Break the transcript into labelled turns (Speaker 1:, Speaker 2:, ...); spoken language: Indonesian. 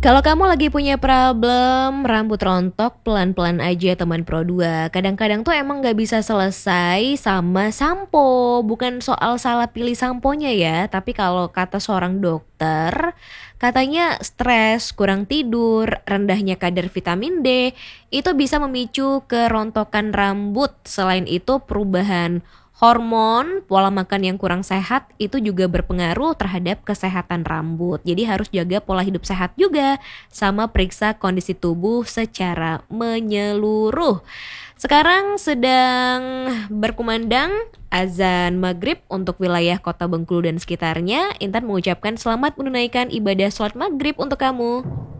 Speaker 1: Kalau kamu lagi punya problem rambut rontok, pelan-pelan aja teman Pro 2. Kadang-kadang tuh emang nggak bisa selesai sama sampo. Bukan soal salah pilih samponya ya, tapi kalau kata seorang dokter, katanya stres, kurang tidur, rendahnya kadar vitamin D, itu bisa memicu kerontokan rambut. Selain itu perubahan hormon, pola makan yang kurang sehat itu juga berpengaruh terhadap kesehatan rambut. Jadi harus jaga pola hidup sehat juga sama periksa kondisi tubuh secara menyeluruh. Sekarang sedang berkumandang azan maghrib untuk wilayah kota Bengkulu dan sekitarnya. Intan mengucapkan selamat menunaikan ibadah sholat maghrib untuk kamu.